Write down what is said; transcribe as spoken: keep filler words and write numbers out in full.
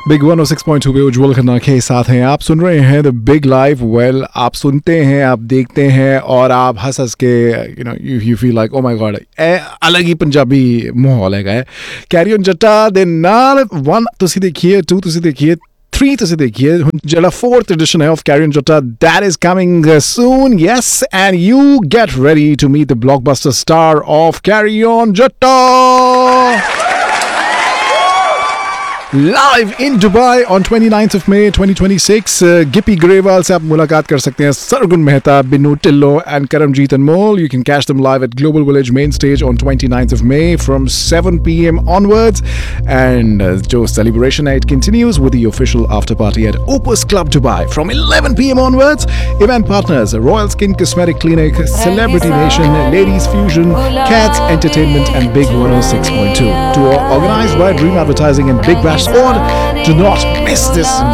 Big one ओ six point two पे उज्जवल खन्ना के साथ हैं। आप सुन रहे हैं द बिग लाइफ। वेल, आप सुनते हैं, आप देखते हैं और आप हंस हंस के you know you you feel like oh my God, अलग ही पंजाबी माहौल है। कैरी ऑन जट्टा दे नाल वन ਤੁਸੀਂ देखिए, टू ਤੁਸੀਂ देखिए, थ्री ਤੁਸੀਂ देखिए, ਜਿਹੜਾ fourth edition है of Carry On Jatta that is coming soon. Yes, and you get ready to meet the blockbuster star of Carry On Jatta. Live in Dubai on twenty-ninth of May twenty twenty-six. uh, Gippy Grewal से आप मुलाकात कर सकते हैं। Sargun Mehta, Binnu Tillo and Karamjeet Anmol. You can catch them live at Global Village main stage on twenty-ninth of May from seven p.m. onwards. And uh, जो celebration है, it continues with the official after party at Opus Club Dubai from eleven p.m. onwards. Event partners: Royal Skin Cosmetic Clinic, Celebrity Nation, Ladies Fusion, Cats Entertainment and Big one oh six point two. Tour organized by Dream Advertising and Big Bash Squad. Do not miss this